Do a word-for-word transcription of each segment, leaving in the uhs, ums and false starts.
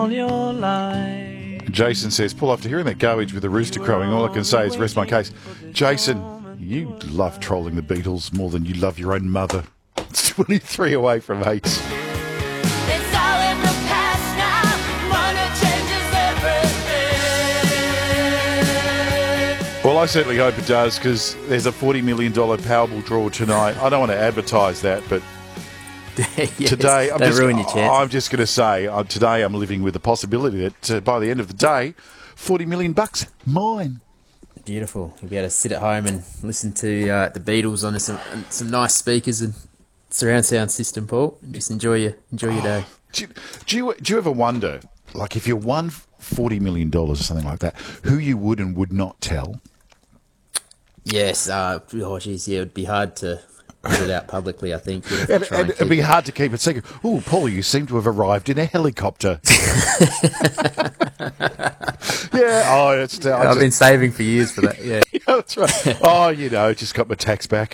your life. Jason says, pull after hearing that garbage with the rooster crowing. All I can say is rest my case. Jason, you love trolling the Beatles more than you love your own mother. It's twenty-three away from eight. It's all in the past now. Money changes everything. Well, I certainly hope it does, because there's a forty million dollars Powerball draw tonight. I don't want to advertise that, but yes, today, I'm don't just, ruin your chance. I'm just going to say, uh, today I'm living with the possibility that uh, by the end of the day, forty million bucks, mine. Beautiful. You'll be able to sit at home and listen to uh, the Beatles on some some nice speakers and surround sound system, Paul. And just enjoy your enjoy your day. Do you, do you do you ever wonder, like, if you won forty million dollars or something like that, who you would and would not tell? Yes. Uh, oh, geez, yeah, it would be hard to put it out publicly, I think. You'd have to It, try and it'd be keep- hard to keep it secret. Oh, Paul, you seem to have arrived in a helicopter. Yeah, oh, it's. Uh, I I've just- been saving for years for that. Yeah. Yeah, that's right. Oh, you know, just got my tax back.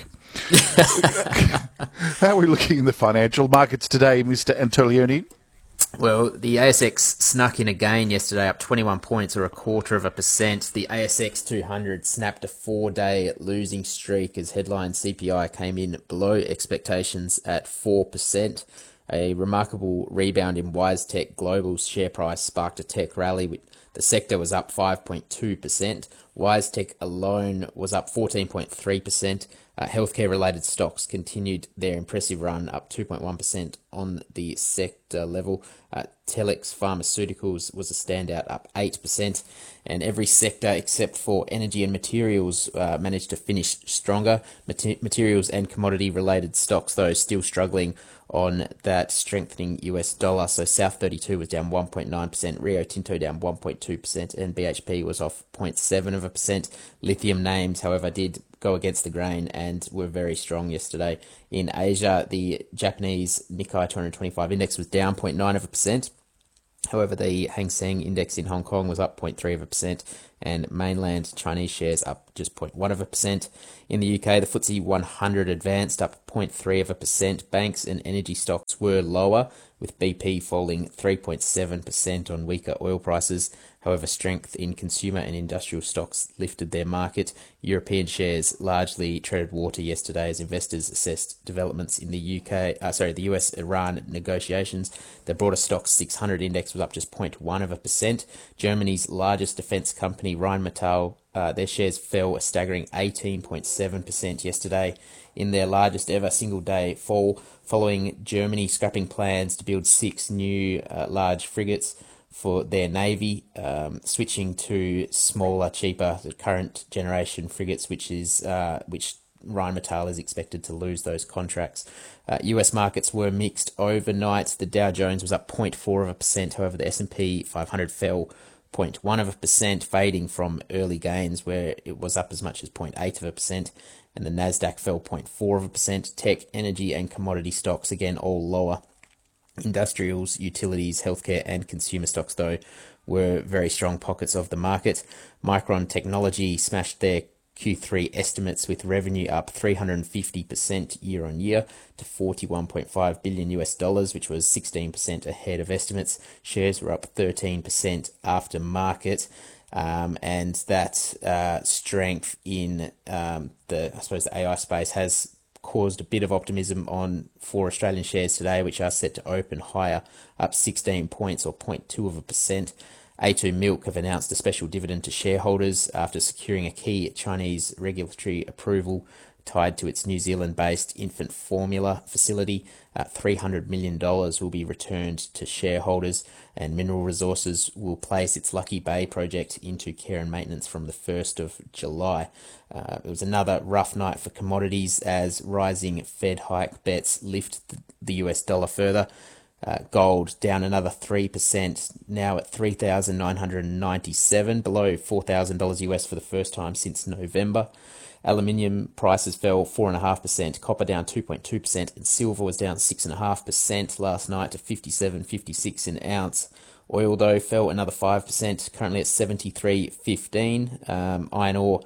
How are we looking in the financial markets today, Mister Antolioni? Well, the A S X snuck in again yesterday, up twenty-one points or a quarter of a percent. The A S X two hundred snapped a four-day losing streak as headline C P I came in below expectations at four percent. A remarkable rebound in WiseTech Global's share price sparked a tech rally. The sector was up five point two percent. WiseTech alone was up fourteen point three percent. Uh, healthcare-related stocks continued their impressive run, up two point one percent on the sector level. Uh, Telix Pharmaceuticals was a standout, up eight percent. And every sector except for energy and materials uh, managed to finish stronger. Mater- materials and commodity-related stocks, though, still struggling on that strengthening U S dollar. So South thirty-two was down one point nine percent, Rio Tinto down one point two percent, and B H P was off zero point seven of a percent. Lithium names, however, did go against the grain and were very strong yesterday. In Asia, the Japanese Nikkei two twenty-five index was down zero point nine of a percent. However, the Hang Seng index in Hong Kong was up zero point three of a percent, and mainland Chinese shares up just zero point one of a percent. In the U K, the F T S E one hundred advanced up zero point three of a percent. Banks and energy stocks were lower, with B P falling three point seven percent on weaker oil prices. However, strength in consumer and industrial stocks lifted their market. European shares largely treaded water yesterday as investors assessed developments in the U K, uh, sorry, the U S-Iran negotiations. The broader Stoxx six hundred index was up just zero point one of a percent. Germany's largest defence company, Rheinmetall, uh, their shares fell a staggering eighteen point seven percent yesterday in their largest ever single-day fall, following Germany scrapping plans to build six new uh, large frigates for their navy, um, switching to smaller, cheaper, the current generation frigates, which is uh, which Rheinmetall is expected to lose those contracts. Uh, U S markets were mixed overnight. The Dow Jones was up zero point four of a percent. However, the S and P five hundred fell zero point one of a percent, fading from early gains where it was up as much as zero point eight of a percent. And the Nasdaq fell zero point four of a percent. Tech, energy, and commodity stocks again all lower. Industrials, utilities, healthcare, and consumer stocks, though, were very strong pockets of the market. Micron Technology smashed their Q three estimates with revenue up three hundred fifty percent year on year to forty-one point five billion U S dollars, which was sixteen percent ahead of estimates. Shares were up thirteen percent after market. Um, and that uh, strength in um, the, I suppose, the A I space has caused a bit of optimism on for Australian shares today, which are set to open higher, up sixteen points or zero point two of a percent. A two Milk have announced a special dividend to shareholders after securing a key Chinese regulatory approval tied to its New Zealand-based infant formula facility. Uh, three hundred million dollars will be returned to shareholders, and Mineral Resources will place its Lucky Bay project into care and maintenance from the first of July. Uh, it was another rough night for commodities as rising Fed hike bets lift the U S dollar further. Uh, gold down another three percent, now at three thousand nine hundred ninety-seven, below four thousand dollars U S for the first time since November. Aluminium prices fell four point five percent, copper down two point two percent, and silver was down six point five percent last night to fifty-seven fifty-six an ounce. Oil, though, fell another five percent, currently at seventy-three fifteen. Um, iron ore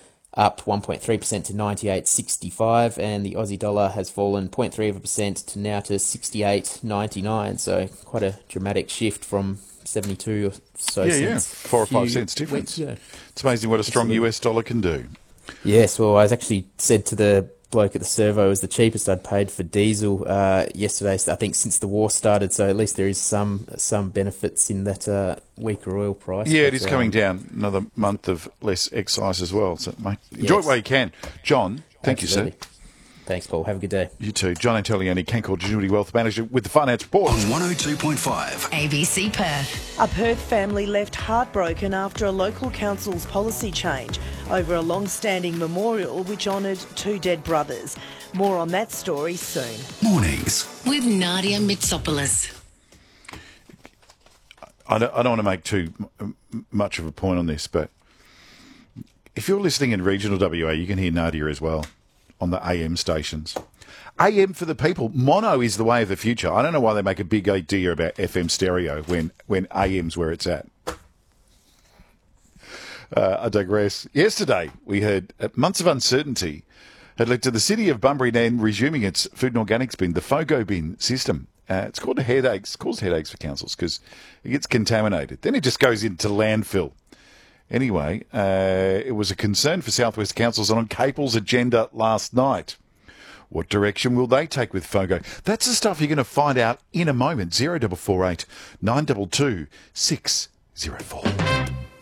up one point three percent to ninety-eight sixty-five, and the Aussie dollar has fallen zero point three of a percent to now to sixty-eight ninety-nine. So quite a dramatic shift from seventy-two or so Yeah, cents. yeah, four or five few cents difference. weeks ago. It's amazing what a strong U S dollar can do. Yes, well, I was actually said to the bloke at the servo it was the cheapest I'd paid for diesel uh, yesterday, so I think since the war started, so at least there is some some benefits in that uh, weaker oil price. Yeah, it but, is coming um, down. Another month of less excise as well. So, mate, enjoy Yes. it while you can. John, thank absolutely. you, sir. Thanks, Paul. Have a good day. You too. John Antonioni, Canaccord Genuity Wealth Manager with the Finance Report. On one oh two point five. A B C Perth. A Perth family left heartbroken after a local council's policy change over a long-standing memorial which honoured two dead brothers. More on that story soon. Mornings. With Nadia Mitsopoulos. I don't, I don't want to make too m- much of a point on this, but if you're listening in regional W A, you can hear Nadia as well on the A M stations. A M for the people. Mono is the way of the future. I don't know why they make a big idea about F M stereo when, when A M's where it's at. Uh, I digress. Yesterday, we heard uh, months of uncertainty had led to the city of Bunbury then resuming its food and organics bin, the FOGO bin system. Uh, it's called a headaches, causes headaches for councils because it gets contaminated. Then it just goes into landfill. Anyway, uh, it was a concern for South West councils and on Capel's agenda last night. What direction will they take with FOGO? That's the stuff you're going to find out in a moment. zero four four eight, nine two two, six zero four.